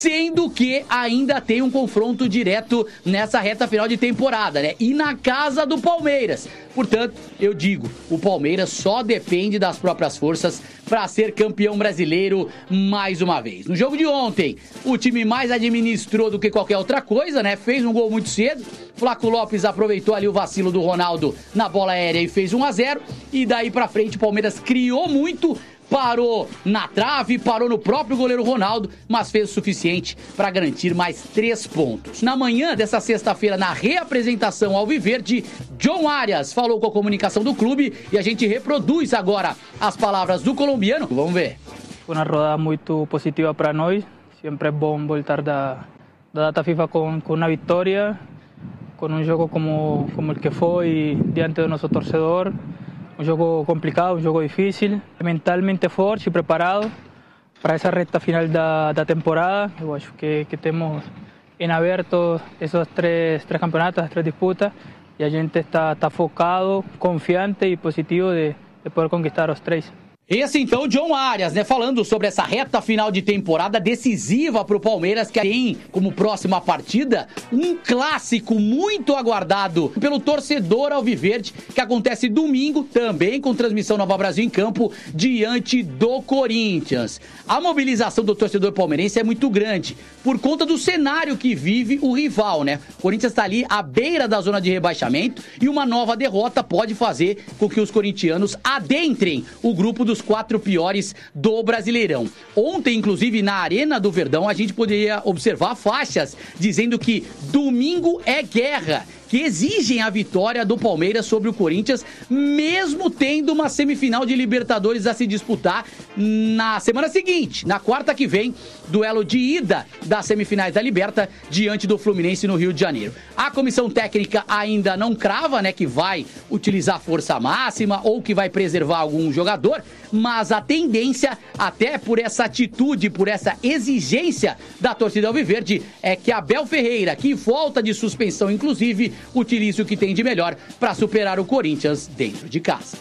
Sendo que ainda tem um confronto direto nessa reta final de temporada, né? E na casa do Palmeiras. Portanto, eu digo, o Palmeiras só depende das próprias forças para ser campeão brasileiro mais uma vez. No jogo de ontem, o time mais administrou do que qualquer outra coisa, né? Fez um gol muito cedo. Flaco Lopes aproveitou ali o vacilo do Ronaldo na bola aérea e fez 1-0. E daí pra frente o Palmeiras criou muito, parou na trave, parou no próprio goleiro Ronaldo, mas fez o suficiente para garantir mais 3 pontos. Na manhã dessa sexta-feira, na reapresentação alviverde, John Arias falou com a comunicação do clube e a gente reproduz agora as palavras do colombiano. Vamos ver. Foi uma rodada muito positiva para nós. Sempre é bom voltar da data FIFA com uma vitória, com um jogo como o que foi diante do nosso torcedor. Um jogo complicado, um jogo difícil, mentalmente forte e preparado para essa reta final da temporada. Eu acho que temos em aberto esses três campeonatos, as 3 disputas, e a gente está focado, confiante e positivo de poder conquistar os 3. Esse então, John Arias, né, falando sobre essa reta final de temporada decisiva para o Palmeiras, que tem como próxima partida um clássico muito aguardado pelo torcedor alviverde, que acontece domingo, também com transmissão Nova Brasil em campo, diante do Corinthians. A mobilização do torcedor palmeirense é muito grande, por conta do cenário que vive o rival, né? O Corinthians está ali à beira da zona de rebaixamento e uma nova derrota pode fazer com que os corintianos adentrem o grupo dos 4 piores do Brasileirão. Ontem, inclusive, na Arena do Verdão, a gente poderia observar faixas dizendo que domingo é guerra, que exigem a vitória do Palmeiras sobre o Corinthians, mesmo tendo uma semifinal de Libertadores a se disputar na semana seguinte, na quarta que vem, duelo de ida das semifinais da Liberta diante do Fluminense no Rio de Janeiro. A comissão técnica ainda não crava, né, que vai utilizar força máxima ou que vai preservar algum jogador, mas a tendência, até por essa atitude, por essa exigência da torcida alviverde, é que Abel Ferreira, que volta de suspensão inclusive, utilize o que tem de melhor para superar o Corinthians dentro de casa.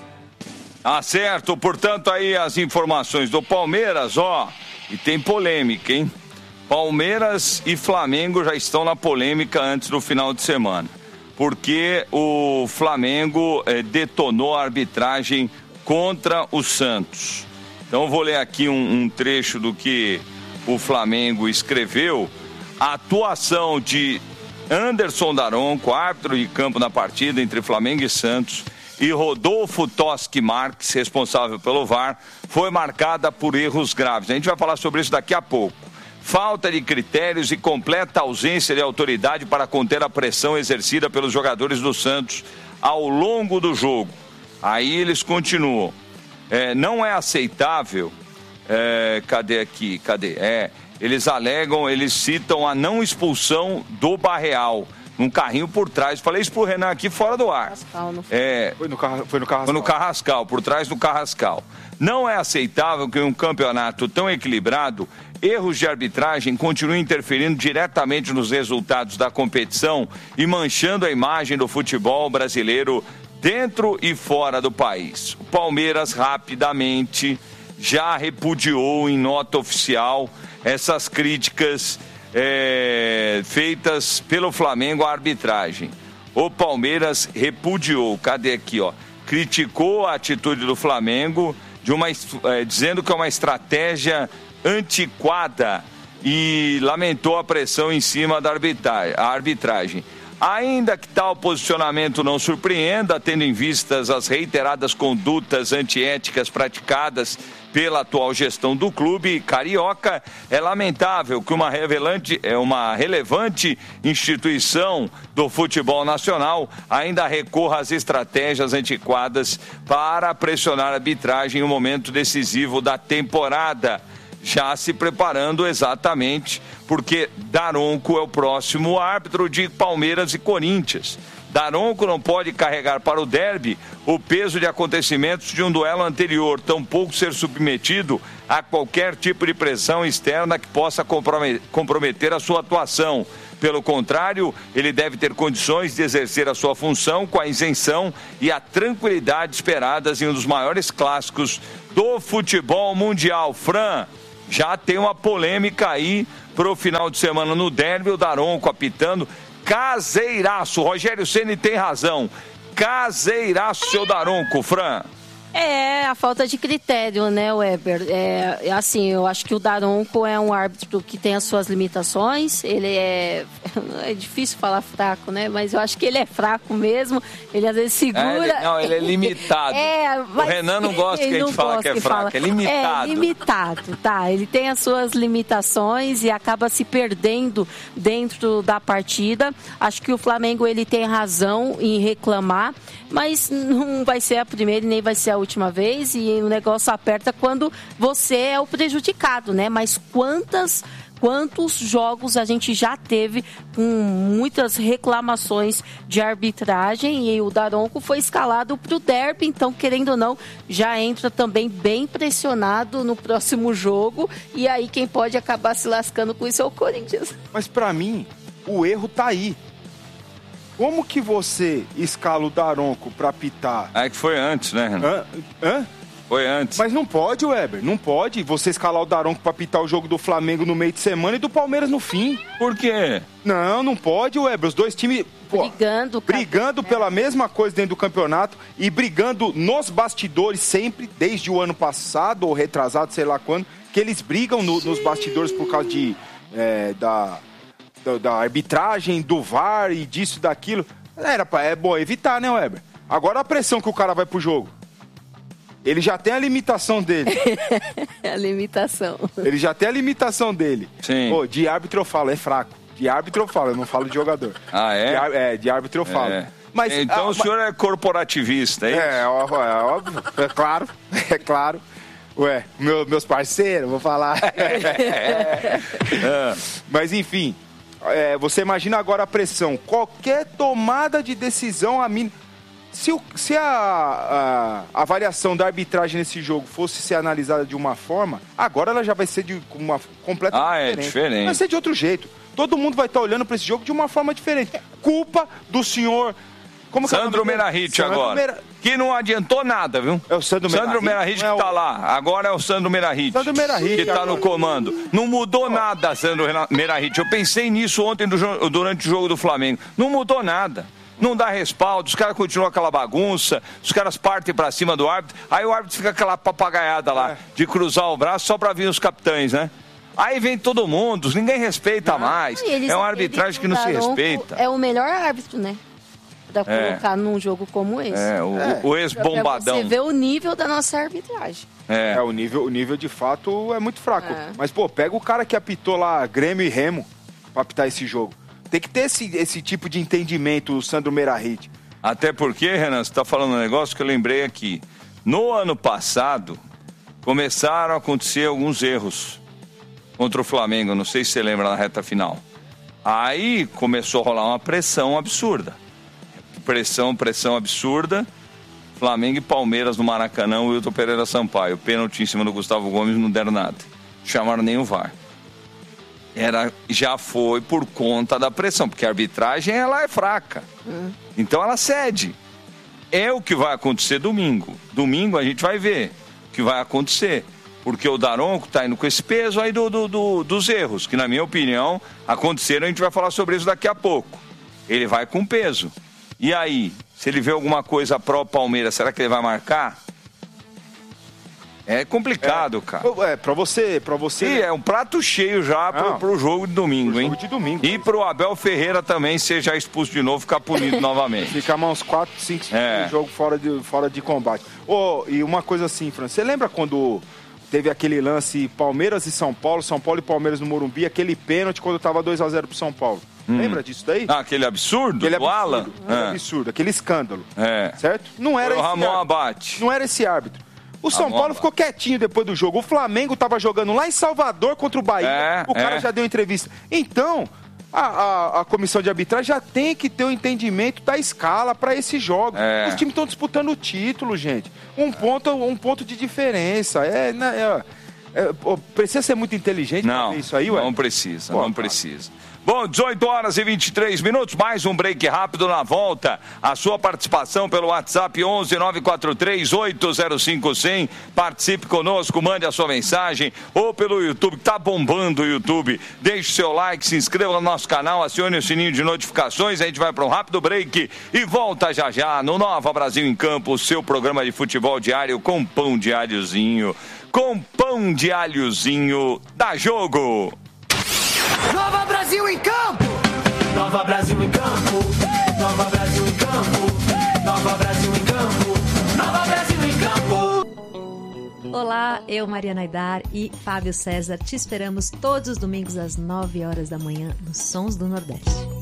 Ah, certo. Portanto, aí as informações do Palmeiras, ó, e tem polêmica, hein? Palmeiras e Flamengo já estão na polêmica antes do final de semana, porque o Flamengo detonou a arbitragem contra o Santos. Então, eu vou ler aqui um trecho do que o Flamengo escreveu. A atuação de Anderson Daronco, árbitro de campo na partida entre Flamengo e Santos, e Rodolfo Toschi Marques, responsável pelo VAR, foi marcada por erros graves. A gente vai falar sobre isso daqui a pouco. Falta de critérios e completa ausência de autoridade para conter a pressão exercida pelos jogadores do Santos ao longo do jogo. Aí eles continuam. Não é aceitável... Eles alegam, eles citam a não expulsão do Barreal, num carrinho por trás. Falei isso pro Renan aqui fora do ar. Foi no Carrascal. Foi no Carrascal, por trás do Carrascal. Não é aceitável que em um campeonato tão equilibrado, erros de arbitragem continuem interferindo diretamente nos resultados da competição e manchando a imagem do futebol brasileiro dentro e fora do país. O Palmeiras rapidamente já repudiou em nota oficial essas críticas feitas pelo Flamengo à arbitragem. O Palmeiras repudiou, cadê aqui, ó? Criticou a atitude do Flamengo dizendo que é uma estratégia antiquada e lamentou a pressão em cima da arbitragem. Ainda que tal posicionamento não surpreenda, tendo em vistas as reiteradas condutas antiéticas praticadas pela atual gestão do clube carioca, é lamentável que uma relevante instituição do futebol nacional ainda recorra às estratégias antiquadas para pressionar a arbitragem em um momento decisivo da temporada, já se preparando exatamente porque Daronco é o próximo árbitro de Palmeiras e Corinthians. Daronco não pode carregar para o derby o peso de acontecimentos de um duelo anterior, tampouco ser submetido a qualquer tipo de pressão externa que possa comprometer a sua atuação. Pelo contrário, ele deve ter condições de exercer a sua função com a isenção e a tranquilidade esperadas em um dos maiores clássicos do futebol mundial. Fran, já tem uma polêmica aí pro final de semana no derby, o Daronco apitando. Caseiraço, Rogério Ceni tem razão. Caseiraço, seu Daronco, Fran. É a falta de critério, né, Weber? Assim, eu acho que o Daronco é um árbitro que tem as suas limitações. Ele é difícil falar fraco, né? Mas eu acho que ele é fraco mesmo. Ele às vezes segura. Ele é limitado. O Renan não gosta que a gente fala que é fraco, é limitado. É limitado, tá? Ele tem as suas limitações e acaba se perdendo dentro da partida. Acho que o Flamengo ele tem razão em reclamar, mas não vai ser a primeira e nem vai ser a última vez, e o negócio aperta quando você é o prejudicado, né? Mas quantos jogos a gente já teve com muitas reclamações de arbitragem, e o Daronco foi escalado para o derby, então, querendo ou não, já entra também bem pressionado no próximo jogo, e aí quem pode acabar se lascando com isso é o Corinthians. Mas para mim, o erro tá aí. Como que você escala o Daronco pra apitar? É que foi antes, né, Renan? Hã? Foi antes. Mas não pode, Weber. Não pode você escalar o Daronco pra apitar o jogo do Flamengo no meio de semana e do Palmeiras no fim. Por quê? Não pode, Weber. Os dois times... Brigando pela mesma coisa dentro do campeonato e brigando nos bastidores sempre, desde o ano passado ou retrasado, sei lá quando, que eles brigam nos bastidores por causa da arbitragem, do VAR e disso e daquilo. É bom evitar, né, Weber? Agora a pressão que o cara vai pro jogo. Ele já tem a limitação dele. A limitação. Ele já tem a limitação dele. Sim. Pô, de árbitro eu falo, é fraco. De árbitro eu falo, eu não falo de jogador. Ah, é? De árbitro eu falo. Mas, então o senhor é corporativista, é isso? É óbvio, é claro. Ué, meus parceiros, vou falar. Mas enfim... você imagina agora a pressão. Qualquer tomada de decisão, se a avaliação da arbitragem nesse jogo fosse ser analisada de uma forma, agora ela já vai ser de uma completamente diferente. Vai ser de outro jeito. Todo mundo vai estar olhando para esse jogo de uma forma diferente. Culpa do senhor... Sandro Meirahit agora. Que não adiantou nada, viu? É o Sandro Meirahit que tá lá. Agora é o Sandro Meirahit. Que tá no comando. Não mudou nada, Sandro Meirahit. Eu pensei nisso ontem durante o jogo do Flamengo. Não mudou nada. Não dá respaldo, os caras continuam aquela bagunça, os caras partem pra cima do árbitro, aí o árbitro fica aquela papagaiada lá, de cruzar o braço só pra vir os capitães, né? Aí vem todo mundo, ninguém respeita mais. É uma arbitragem que não se respeita. É o melhor árbitro, né? Pra colocar num jogo como esse. O ex-bombadão. Você vê o nível da nossa arbitragem. O nível de fato é muito fraco. Mas, pô, pega o cara que apitou lá Grêmio e Remo pra apitar esse jogo. Tem que ter esse tipo de entendimento, o Sandro Meirahit. Até porque, Renan, você tá falando um negócio que eu lembrei aqui. No ano passado, começaram a acontecer alguns erros contra o Flamengo. Não sei se você lembra na reta final. Aí começou a rolar uma pressão absurda. Pressão absurda. Flamengo e Palmeiras no Maracanã, o Wilton Pereira Sampaio. Pênalti em cima do Gustavo Gomes, não deram nada. Chamaram nem o VAR. Já foi por conta da pressão, porque a arbitragem ela é fraca. Então ela cede. É o que vai acontecer domingo. Domingo a gente vai ver o que vai acontecer. Porque o Daronco tá indo com esse peso aí dos erros, que na minha opinião aconteceram, a gente vai falar sobre isso daqui a pouco. Ele vai com peso. E aí, se ele vê alguma coisa pró-Palmeiras, será que ele vai marcar? É complicado, cara. Pra você... E é um prato cheio já pro jogo de domingo, hein? Jogo de domingo. E pro Abel Ferreira também ser já expulso de novo, ficar punido novamente. Ficar mais uns 4, 5 jogos fora de combate. E uma coisa assim, Fran, você lembra quando teve aquele lance Palmeiras e São Paulo e Palmeiras no Morumbi, aquele pênalti quando tava 2-0 pro São Paulo? Lembra disso daí? Aquele absurdo do Alan? Absurdo, aquele escândalo. Certo? Não era esse Ramon Abate. Não era esse árbitro. O São Paulo ficou quietinho depois do jogo. O Flamengo tava jogando lá em Salvador contra o Bahia. O cara já deu entrevista. Então, a comissão de arbitragem já tem que ter o entendimento da escala para esse jogo. Os times estão disputando o título, gente. Um ponto de diferença. Precisa ser muito inteligente pra ver isso aí, ué? Não precisa, não precisa. Bom, 18h23, mais um break rápido na volta. A sua participação pelo WhatsApp 11 943 805 100. Participe conosco, mande a sua mensagem, ou pelo YouTube, que tá bombando o YouTube. Deixe o seu like, se inscreva no nosso canal, acione o sininho de notificações. A gente vai para um rápido break e volta já já no Nova Brasil em Campo, o seu programa de futebol diário com pão de alhozinho. Com pão de alhozinho, dá jogo! Nova Brasil em Campo! Nova Brasil em Campo! Nova Brasil em Campo! Nova Brasil em Campo! Nova Brasil em Campo! Olá, eu, Mariana Aidar e Fábio César, te esperamos todos os domingos às 9 horas da manhã nos Sons do Nordeste.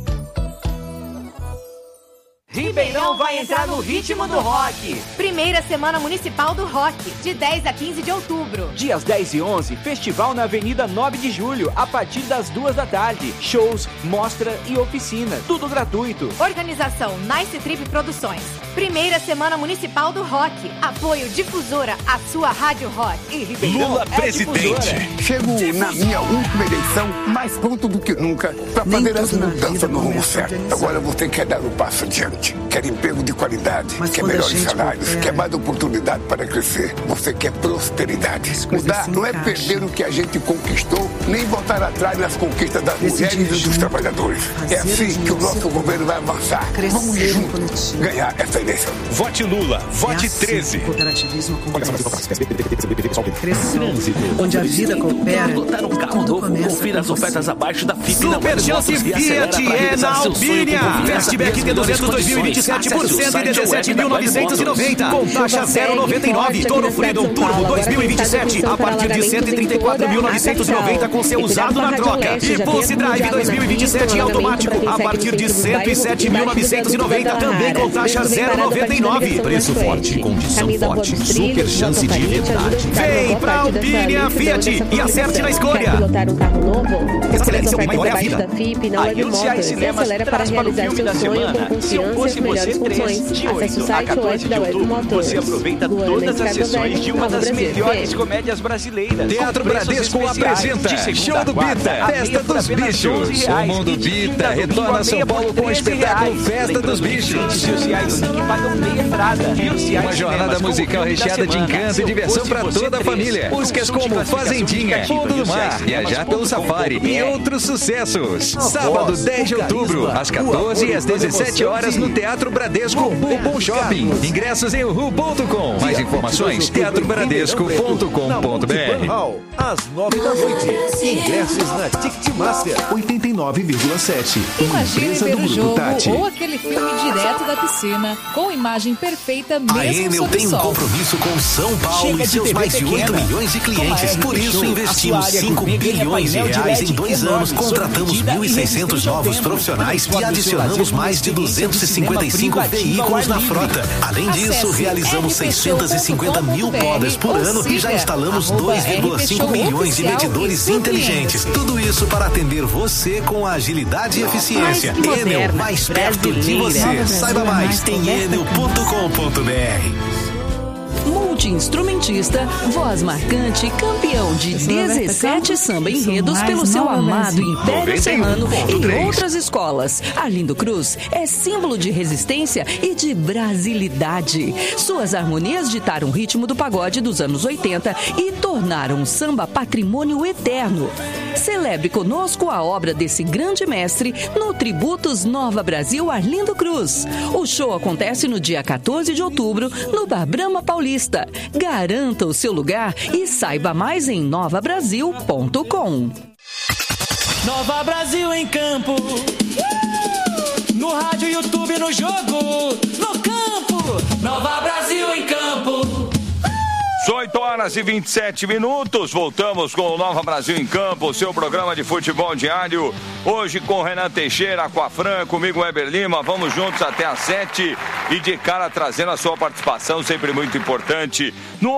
Ribeirão vai entrar no ritmo do rock. Primeira Semana Municipal do Rock, de 10 a 15 de outubro. Dias 10 e 11, festival na Avenida 9 de Julho, a partir das 2 da tarde. Shows, mostra e oficina, tudo gratuito. Organização Nice Trip Produções. Primeira Semana Municipal do Rock. Apoio Difusora, a sua rádio rock. E Ribeirão Lula presidente. Chego na minha última eleição mais pronto do que nunca para fazer as mudanças no rumo certo. Agora você quer dar um passo adiante. Quer emprego de qualidade, quer melhores salários, quer mais oportunidade para crescer. Você quer prosperidade. Mudar não é perder o que a gente conquistou, nem voltar atrás nas conquistas das mulheres e dos trabalhadores. É assim que o nosso governo vai avançar. Vamos juntos ganhar essa eleição. Vote Lula, vote 13. Cooperativismo Trânsito, onde a vida coopera. Adotar um carro novo, confira as ofertas abaixo da FIP. Super Chance Fiat é na Alpínia. Fastback T200 2027 por 117.990. Com taxa 0,99. Toro Freedom Turbo 2027 a partir de 134.990 com seu usado na troca. E Pulse Drive 2027 automático a partir de 107.990 também com taxa 0,99. Preço forte, condição forte. Super Chance de verdade. Vem pra Alpínia Fiat e acerte na escolha. Pilotar um carro novo? Acelere seu maior é a vida. Da FIP na Web Motors se acelera para realizar seu sonho com confiança e melhores funções. Acesse o site web da Web Motors. Você aproveita todas as sessões de uma das melhores comédias brasileiras. Teatro Bradesco apresenta Show do Bita, Festa dos Bichos. O Mundo Bita retorna a São Paulo com o espetáculo Festa dos Bichos. Uma jornada musical recheada de encanto e diversão para toda a família. Músicas como Fazendinha, Fundo do Mar, Viajar pelo Safari e outros sucessos. Sábado 10 de outubro, às 14 e às 17 horas no Teatro Bradesco Bourbon Shopping. Ingressos em uhu.com. Mais informações, teatrobradesco.com.br. Às 9 da noite. Ingressos na Ticketmaster 89,7. Imagine ver o jogo ou aquele filme direto da piscina, com imagem perfeita mesmo a Enel tem um compromisso com São Paulo e seus mais de 8 milhões de clientes. Por isso, investimos 5 bilhões de reais em 2 anos, contratamos 1.600 novos profissionais e adicionamos mais de 255 veículos na frota. Além disso, realizamos 650 mil podas por ano e já instalamos 2,5 milhões de medidores inteligentes. Tudo isso para atender você com agilidade e eficiência. Enel, mais perto de você. Saiba mais em enel.com.br. Multi-instrumentista, voz marcante, campeão de 17 samba enredos pelo seu amado Império Serrano e outras escolas. Arlindo Cruz é símbolo de resistência e de brasilidade. Suas harmonias ditaram o ritmo do pagode dos anos 80 e tornaram o samba patrimônio eterno. Celebre conosco a obra desse grande mestre no Tributos Nova Brasil Arlindo Cruz. O show acontece no dia 14 de outubro no Bar Brahma Paulista. Garanta o seu lugar e saiba mais em novabrasil.com. Nova Brasil em campo. No rádio, YouTube, no jogo, no campo. Nova Brasil em campo. 18h27. Voltamos com o Nova Brasil em Campo, seu programa de futebol diário. Hoje com Renan Teixeira, Aquafran, comigo Weber Lima. Vamos juntos até às 7 e de cara trazendo a sua participação, sempre muito importante, no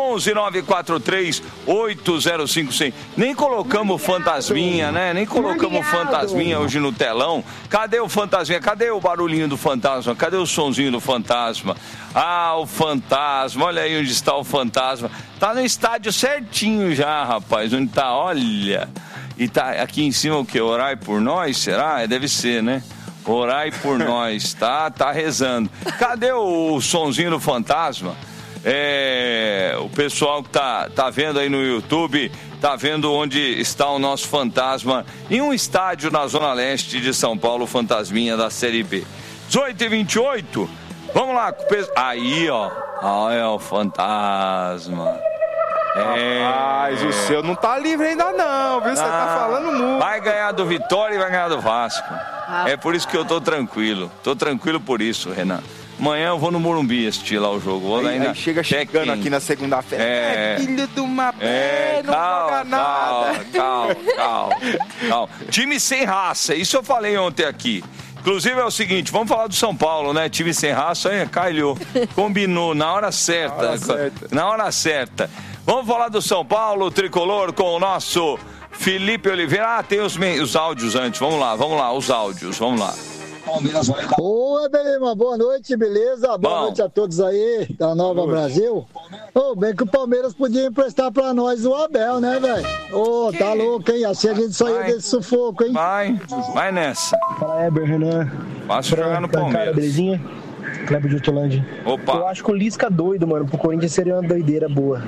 11943-805100. Nem colocamos fantasminha, né? Nem colocamos fantasminha hoje no telão. Cadê o fantasminha? Cadê o barulhinho do fantasma? Cadê o sonzinho do fantasma? Ah, o fantasma, olha aí onde está o fantasma. Tá no estádio certinho já, rapaz. Onde tá, olha. E tá aqui em cima o quê? Orai por nós, será? Deve ser, né? Orai por nós, tá rezando. Cadê o sonzinho do fantasma? O pessoal que tá vendo aí no YouTube, tá vendo onde está o nosso fantasma em um estádio na Zona Leste de São Paulo, fantasminha da Série B. 18h28, vamos lá. Aí, ó, é o fantasma. Mas o seu não tá livre ainda não, viu? Você tá falando muito. Vai ganhar do Vitória e vai ganhar do Vasco. É por isso que eu tô tranquilo. Tô tranquilo por isso, Renan. Amanhã eu vou no Morumbi assistir lá o jogo. Aí chega chegando aqui na segunda-feira. Filho de uma não joga nada. Calma. Time sem raça, isso eu falei ontem aqui. Inclusive é o seguinte, vamos falar do São Paulo, né? Time sem raça, calhou. Combinou, na hora certa. Na hora certa. Vamos falar do São Paulo, tricolor, com o nosso Felipe Oliveira. Tem os áudios antes. Vamos lá, os áudios, vamos lá. Oi, Belima, boa noite, beleza? Boa noite a todos aí da Nova Brasil. Bem que o Palmeiras podia emprestar pra nós o Abel, né, velho? Tá louco, hein? Assim a gente só ia desse sufoco, hein? Vai nessa. Fala, Heber, Renan. Passa jogar no Palmeiras. Cara, belezinha? Kleber de Hortolândia. Opa. Eu acho que o Lisca doido, mano. Pro Corinthians seria uma doideira boa.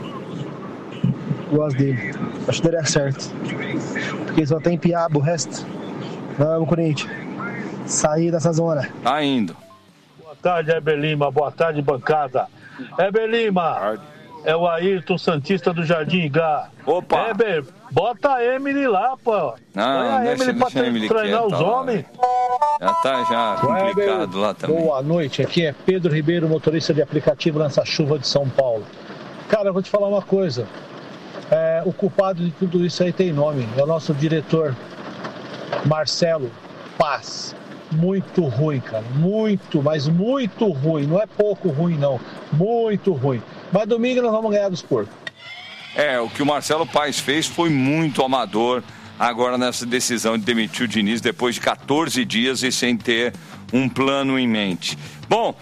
Gosto dele. Acho que daria certo. Porque só tem piaba, o resto. Vamos, Corinthians. Sair dessa zona. Tá indo. Boa tarde, Heber Lima. Boa tarde, bancada. Heber Lima. É o Ayrton Santista do Jardim Igá. Opa. Heber, bota a Emily lá, pô. Não, a Emily pra treinar os homens. Já tá complicado lá também. Boa noite. Aqui é Pedro Ribeiro, motorista de aplicativo nessa chuva de São Paulo. Cara, eu vou te falar uma coisa. O culpado de tudo isso aí tem nome. É o nosso diretor, Marcelo Paz. Muito ruim, cara. Muito, mas muito ruim. Não é pouco ruim, não. Muito ruim. Mas domingo nós vamos ganhar dos porcos. O que o Marcelo Paes fez foi muito amador agora nessa decisão de demitir o Diniz depois de 14 dias e sem ter um plano em mente. Bom,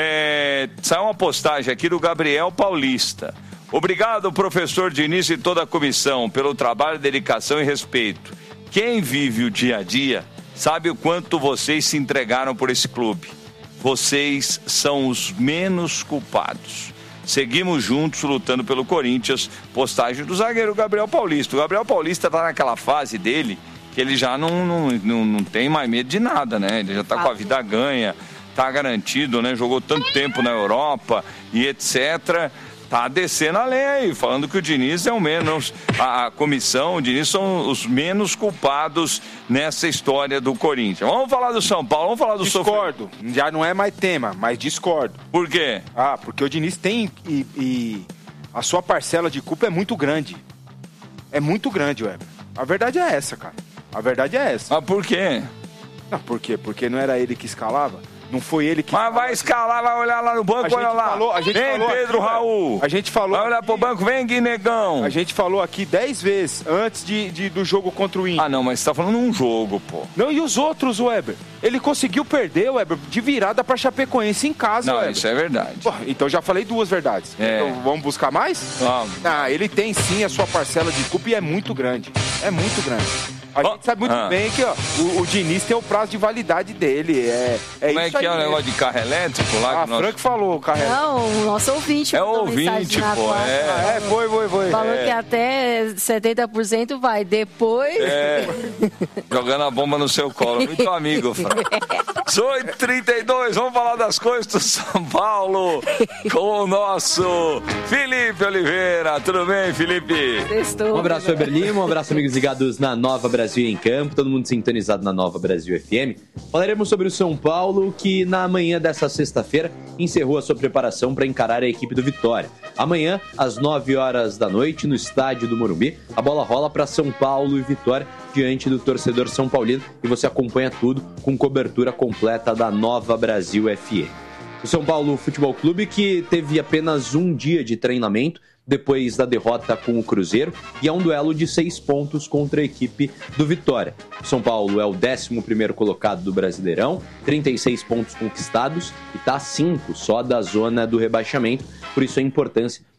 saiu uma postagem aqui do Gabriel Paulista. Obrigado, professor Diniz e toda a comissão, pelo trabalho, dedicação e respeito. Quem vive o dia a dia sabe o quanto vocês se entregaram por esse clube. Vocês são os menos culpados. Seguimos juntos lutando pelo Corinthians. Postagem do zagueiro Gabriel Paulista. O Gabriel Paulista tá naquela fase dele que ele já não tem mais medo de nada, né? Ele já tá com a vida ganha, tá garantido, né? Jogou tanto tempo na Europa e etc. Tá descendo a lenha aí, falando que o Diniz é o menos, a comissão, o Diniz são os menos culpados nessa história do Corinthians. Vamos falar do São Paulo, vamos falar do Discordo, já não é mais tema, mas discordo. Por quê? Porque o Diniz tem e a sua parcela de culpa é muito grande. É muito grande, Weber. A verdade é essa, cara. A verdade é essa. Mas por quê? Não, por quê? Porque não era ele que escalava? Não foi ele que... Mas vai escalar, vai olhar lá no banco, olha lá. Vem, Pedro aqui, Raul. A gente falou... Vai olhar pro banco, vem, Guinegão. A gente falou aqui 10 vezes antes do jogo contra o Inter. Não, mas você tá falando um jogo, pô. Não, e os outros, Weber? Ele conseguiu perder, Weber, de virada pra Chapecoense em casa, Não, Weber. Isso é verdade. Pô, então já falei 2 verdades. Então vamos buscar mais? Vamos. Ele tem sim a sua parcela de culpa e é muito grande. É muito grande. A gente sabe muito bem que o Diniz tem o prazo de validade dele. Como é que é o negócio de carro elétrico lá? Frank falou, carro elétrico. Não, o nosso ouvinte. É o ouvinte, pô. Foi. Falou que até 70% vai. Depois... Jogando a bomba no seu colo. Muito amigo, Frank. 8h32, vamos falar das coisas do São Paulo com o nosso Felipe Oliveira. Tudo bem, Felipe? Um abraço, Weber Lima, um abraço, amigos ligados na Nova Brasil em Campo, todo mundo sintonizado na Nova Brasil FM. Falaremos sobre o São Paulo, que na manhã dessa sexta-feira encerrou a sua preparação para encarar a equipe do Vitória. Amanhã, às 9 horas da noite, no estádio do Morumbi, a bola rola para São Paulo e Vitória, diante do torcedor São Paulino, e você acompanha tudo com cobertura completa da Nova Brasil FM. O São Paulo Futebol Clube, que teve apenas um dia de treinamento depois da derrota com o Cruzeiro, e é um duelo de 6 pontos contra a equipe do Vitória. O São Paulo é o 11º colocado do Brasileirão, 36 pontos conquistados, e está a 5 só da zona do rebaixamento, por isso a importância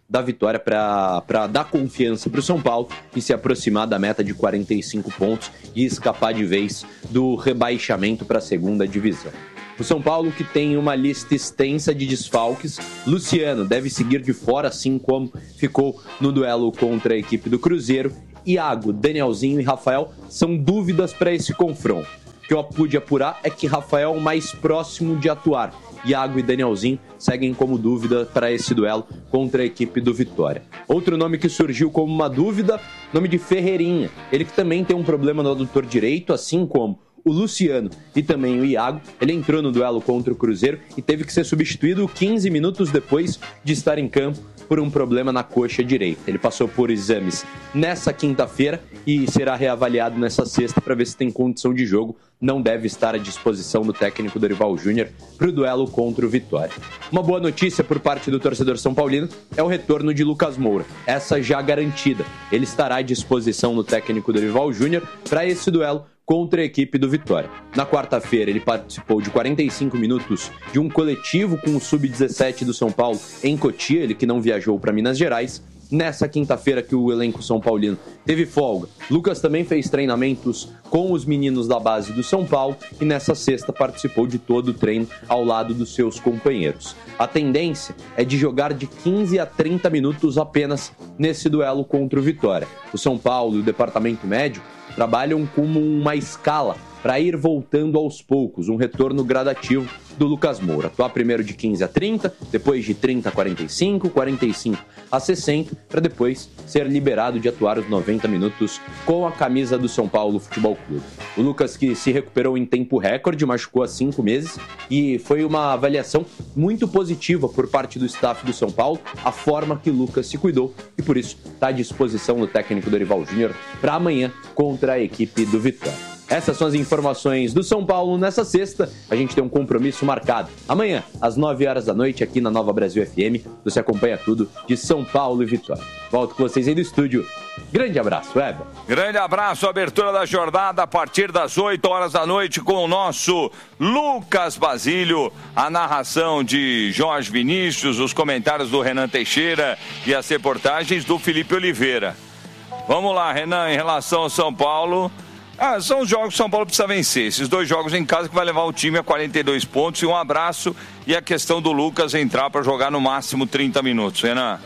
da vitória para dar confiança para o São Paulo e se aproximar da meta de 45 pontos e escapar de vez do rebaixamento para a segunda divisão. O São Paulo, que tem uma lista extensa de desfalques, Luciano deve seguir de fora, assim como ficou no duelo contra a equipe do Cruzeiro. Iago, Danielzinho e Rafael são dúvidas para esse confronto. O que eu pude apurar é que Rafael é o mais próximo de atuar. Iago e Danielzinho seguem como dúvida para esse duelo contra a equipe do Vitória. Outro nome que surgiu como uma dúvida, nome de Ferreirinha. Ele que também tem um problema no adutor direito, assim como o Luciano e também o Iago. Ele entrou no duelo contra o Cruzeiro e teve que ser substituído 15 minutos depois de estar em campo por um problema na coxa direita. Ele passou por exames nessa quinta-feira e será reavaliado nessa sexta para ver se tem condição de jogo. Não deve estar à disposição do técnico Dorival Júnior para o duelo contra o Vitória. Uma boa notícia por parte do torcedor são paulino é o retorno de Lucas Moura, essa já garantida. Ele estará à disposição do técnico Dorival Júnior para esse duelo contra a equipe do Vitória. Na quarta-feira, ele participou de 45 minutos de um coletivo com o Sub-17 do São Paulo em Cotia, ele que não viajou para Minas Gerais. Nessa quinta-feira que o elenco São Paulino teve folga, Lucas também fez treinamentos com os meninos da base do São Paulo e nessa sexta participou de todo o treino ao lado dos seus companheiros. A tendência é de jogar de 15 a 30 minutos apenas nesse duelo contra o Vitória. O São Paulo e o departamento médico trabalham como uma escala para ir voltando aos poucos, um retorno gradativo do Lucas Moura. Atuar primeiro de 15 a 30, depois de 30 a 45, 45 a 60, para depois ser liberado de atuar os 90 minutos com a camisa do São Paulo Futebol Clube. O Lucas, que se recuperou em tempo recorde, machucou há 5 meses e foi uma avaliação muito positiva por parte do staff do São Paulo, a forma que o Lucas se cuidou e por isso está à disposição do técnico Dorival Júnior para amanhã contra a equipe do Vitória. Essas são as informações do São Paulo nessa sexta. A gente tem um compromisso marcado. Amanhã, às 9 horas da noite, aqui na Nova Brasil FM, você acompanha tudo de São Paulo e Vitória. Volto com vocês aí do estúdio. Grande abraço, Weber. Grande abraço, abertura da jornada a partir das 8 horas da noite com o nosso Lucas Basílio, a narração de Jorge Vinícius, os comentários do Renan Teixeira e as reportagens do Felipe Oliveira. Vamos lá, Renan, em relação ao São Paulo... são os jogos que o São Paulo precisa vencer. Esses 2 jogos em casa que vai levar o time a 42 pontos e um abraço. E a questão do Lucas entrar para jogar no máximo 30 minutos, Renan.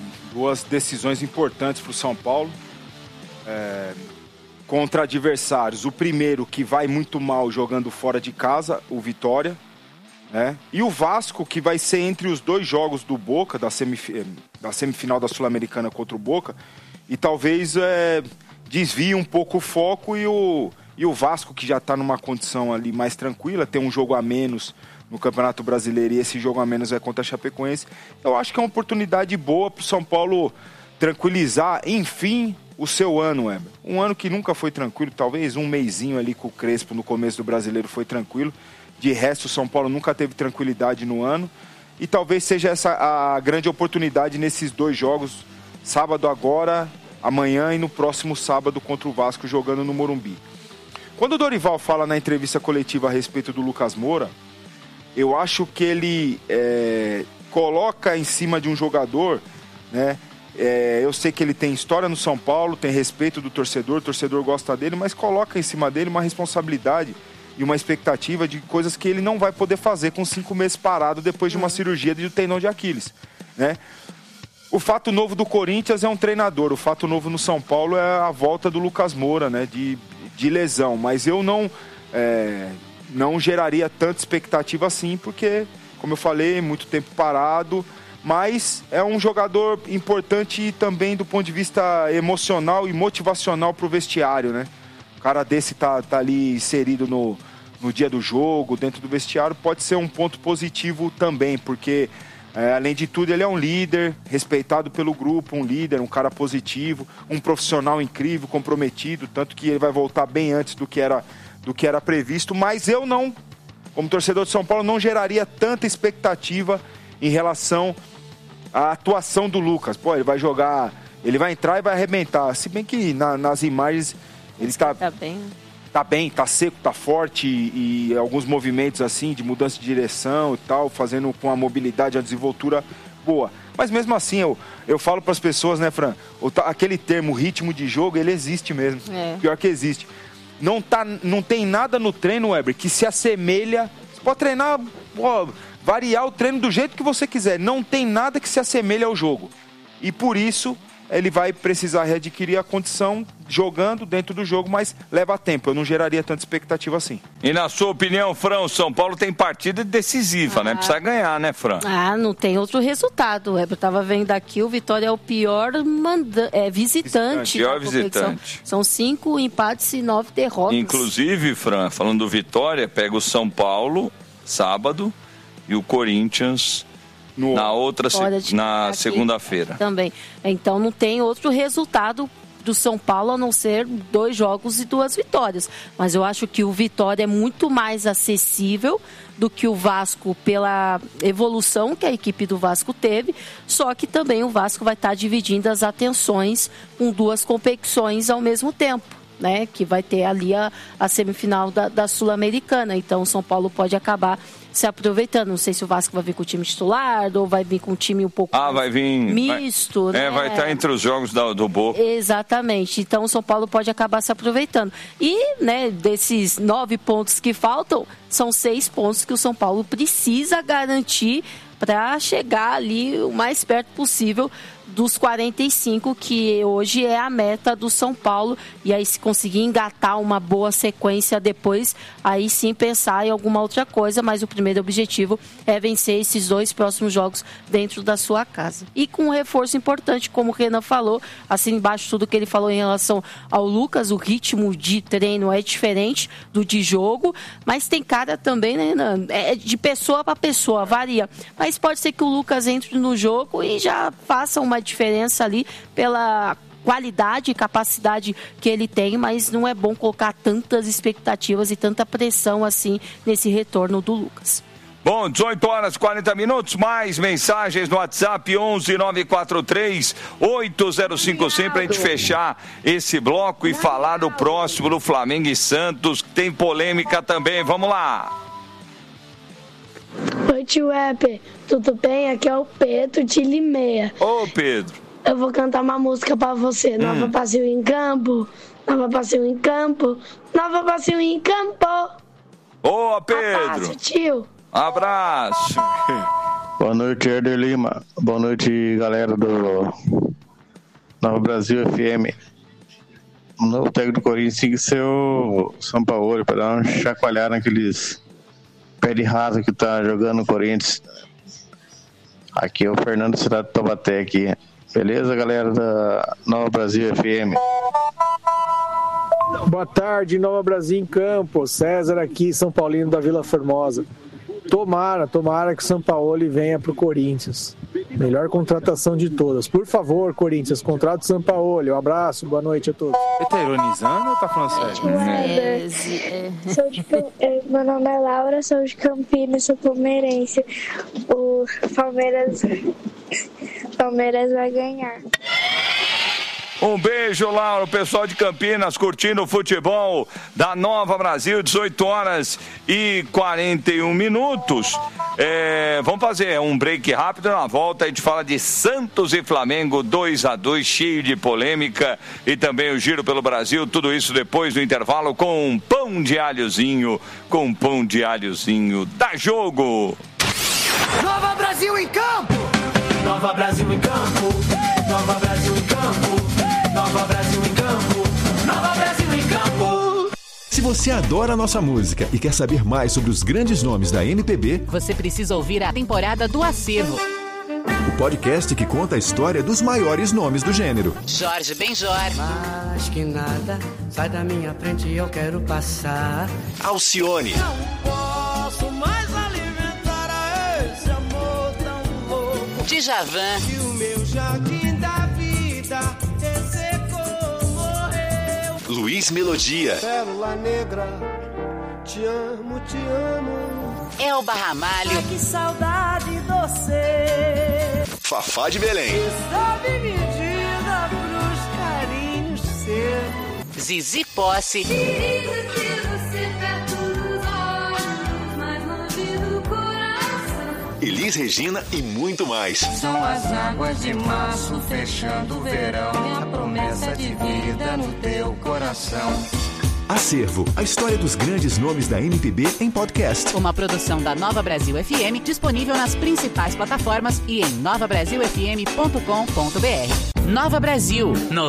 2 decisões importantes para o São Paulo. Contra adversários. O primeiro que vai muito mal jogando fora de casa, o Vitória. E o Vasco, que vai ser entre os 2 jogos do Boca, da semifinal da Sul-Americana contra o Boca. E talvez... desvia um pouco o foco e o Vasco, que já está numa condição ali mais tranquila, tem um jogo a menos no Campeonato Brasileiro e esse jogo a menos é contra a Chapecoense. Eu acho que é uma oportunidade boa para o São Paulo tranquilizar, enfim, o seu ano, Weber. Um ano que nunca foi tranquilo, talvez um mesinho ali com o Crespo no começo do Brasileiro foi tranquilo. De resto, o São Paulo nunca teve tranquilidade no ano e talvez seja essa a grande oportunidade nesses 2 jogos, sábado agora... amanhã e no próximo sábado contra o Vasco jogando no Morumbi. Quando o Dorival fala na entrevista coletiva a respeito do Lucas Moura, eu acho que ele coloca em cima de um jogador, eu sei que ele tem história no São Paulo, tem respeito do torcedor, o torcedor gosta dele, mas coloca em cima dele uma responsabilidade e uma expectativa de coisas que ele não vai poder fazer com 5 meses parado depois de uma cirurgia do tendão de Aquiles, O fato novo do Corinthians é um treinador. O fato novo no São Paulo é a volta do Lucas Moura, de lesão. Mas eu não geraria tanta expectativa assim, porque, como eu falei, muito tempo parado. Mas é um jogador importante também do ponto de vista emocional e motivacional para o vestiário, O cara desse tá ali inserido no dia do jogo, dentro do vestiário, pode ser um ponto positivo também, porque... além de tudo, ele é um líder, respeitado pelo grupo, um líder, um cara positivo, um profissional incrível, comprometido, tanto que ele vai voltar bem antes do que era previsto, mas eu não, como torcedor de São Paulo, não geraria tanta expectativa em relação à atuação do Lucas. Ele vai jogar, ele vai entrar e vai arrebentar, se bem que nas imagens ele está bem. Tá bem, tá seco, tá forte e alguns movimentos assim de mudança de direção e tal, fazendo com a mobilidade, a desenvoltura boa. Mas mesmo assim, eu falo para as pessoas, né, Fran? Aquele termo ritmo de jogo, ele existe mesmo. Pior que existe. Não tem nada no treino, Weber, que se assemelha. Você pode treinar, variar o treino do jeito que você quiser. Não tem nada que se assemelhe ao jogo. E por isso ele vai precisar readquirir a condição jogando dentro do jogo, mas leva tempo. Eu não geraria tanta expectativa assim. E na sua opinião, Fran, o São Paulo tem partida decisiva, né? Precisa ganhar, né, Fran? Não tem outro resultado. Eu estava vendo aqui, o Vitória é o pior visitante. Pior visitante. São 5 empates e 9 derrotas. Inclusive, Fran, falando do Vitória, pega o São Paulo sábado e o Corinthians na segunda-feira. Também. Então não tem outro resultado do São Paulo a não ser 2 jogos e 2 vitórias. Mas eu acho que o Vitória é muito mais acessível do que o Vasco pela evolução que a equipe do Vasco teve, só que também o Vasco vai estar dividindo as atenções com 2 competições ao mesmo tempo, né? Que vai ter ali a semifinal da Sul-Americana. Então o São Paulo pode acabar se aproveitando. Não sei se o Vasco vai vir com o time titular ou vai vir com um time um pouco vai vir misto, né? Vai estar entre os jogos do Boca. Exatamente. Então o São Paulo pode acabar se aproveitando. E, né, desses 9 pontos que faltam, são 6 pontos que o São Paulo precisa garantir para chegar ali o mais perto possível dos 45, que hoje é a meta do São Paulo. E aí, se conseguir engatar uma boa sequência depois, aí sim pensar em alguma outra coisa, mas o primeiro objetivo é vencer esses 2 próximos jogos dentro da sua casa. E com um reforço importante, como o Renan falou, assim embaixo tudo que ele falou em relação ao Lucas, o ritmo de treino é diferente do de jogo, mas tem cara também, né, Renan? É de pessoa para pessoa, varia. Mas pode ser que o Lucas entre no jogo e já faça uma diferença ali pela qualidade e capacidade que ele tem, mas não é bom colocar tantas expectativas e tanta pressão assim nesse retorno do Lucas. Bom, 18 horas 40 minutos, mais mensagens no WhatsApp 11 943 8051 pra gente fechar esse bloco e falar do próximo do Flamengo e Santos, que tem polêmica também. Vamos lá. Oi, tio Weber, tudo bem? Aqui é o Pedro de Limeira. Ô, Pedro. Eu vou cantar uma música pra você. Nova passeio em campo, nova passeio em campo, nova passeio em campo. Ô, Pedro. Abraço, tio. Abraço. Boa noite, Herder Lima. Boa noite, galera do Nova Brasil FM. O novo técnico do Corinthians tem que ser o Sampaoli, para dar uma chacoalhada naqueles pé de rato que tá jogando no Corinthians. Aqui é o Fernando Cidade Taubaté aqui. Beleza, galera da Nova Brasil FM? Boa tarde, Nova Brasil em Campo. César aqui, São Paulino da Vila Formosa. Tomara que o Sampaoli venha pro Corinthians. Melhor contratação de todas. Por favor, Corinthians, contrata o Sampaoli. Um abraço, boa noite a todos. Ele tá ironizando ou tá falando sério? Meu nome é Laura, sou de Campinas, sou palmeirense. O Palmeiras vai ganhar. Um beijo, Laura, o pessoal de Campinas curtindo o futebol da Nova Brasil, 18 horas e 41 minutos. Vamos fazer um break rápido, na volta a gente fala de Santos e Flamengo 2-2, cheio de polêmica, e também o giro pelo Brasil, tudo isso depois do intervalo com pão de alhozinho, dá jogo! Nova Brasil em campo! Nova Brasil em campo! Nova Brasil em campo! Nova Brasil em campo, Nova Brasil em campo. Se você adora a nossa música e quer saber mais sobre os grandes nomes da MPB, você precisa ouvir a temporada do Acervo. O podcast que conta a história dos maiores nomes do gênero. Jorge Benjor. Mais que nada, sai da minha frente, eu quero passar. Alcione. Não posso mais alimentar a esse amor tão louco. Djavan. E o meu jardim da vida Luiz Melodia. Pérola negra, te amo, te amo. Elba Ramalho. Que saudade doce. Fafá de Belém. Sabe medida pros carinhos seus. Zizi Posse. Queria ter você perto dos olhos, mais longe do coração. Elis Elis Regina e muito mais. São as águas de março fechando o verão. É a promessa de vida no teu coração. Acervo, a história dos grandes nomes da MPB em podcast. Uma produção da Nova Brasil FM, disponível nas principais plataformas e em novabrasilfm.com.br. Nova Brasil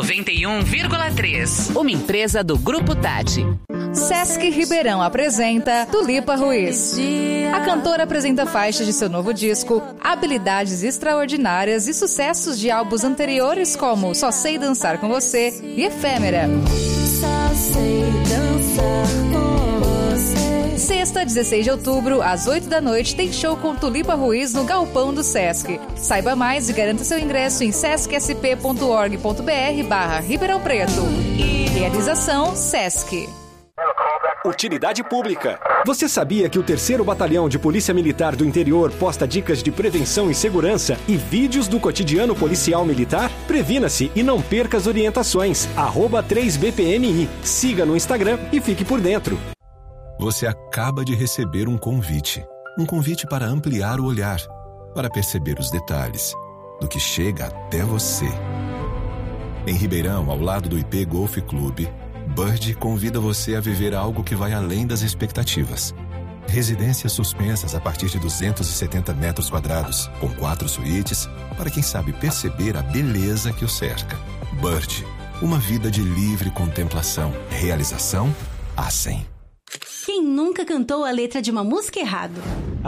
91,3. Uma empresa do Grupo Tati. Sesc Ribeirão apresenta Tulipa Ruiz. A cantora apresenta faixas de seu novo disco, habilidades extraordinárias e sucessos de álbuns anteriores como Só Sei Dançar Com Você e Efêmera. Só sei dançar com você. Sexta, 16 de outubro, às 8 da noite, tem show com Tulipa Ruiz no Galpão do Sesc. Saiba mais e garanta seu ingresso em sescsp.org.br/Ribeirão Preto. Realização Sesc. Utilidade pública. Você sabia que o 3º Batalhão de Polícia Militar do Interior posta dicas de prevenção e segurança e vídeos do cotidiano policial militar? Previna-se e não perca as orientações. @3BPMI. Siga no Instagram e fique por dentro. Você acaba de receber um convite. Um convite para ampliar o olhar, para perceber os detalhes do que chega até você. Em Ribeirão, ao lado do IP Golf Clube, Bird convida você a viver algo que vai além das expectativas. Residências suspensas a partir de 270 metros quadrados, com 4 suítes, para quem sabe perceber a beleza que o cerca. Bird, uma vida de livre contemplação. Realização A100. Quem nunca cantou a letra de uma música errado?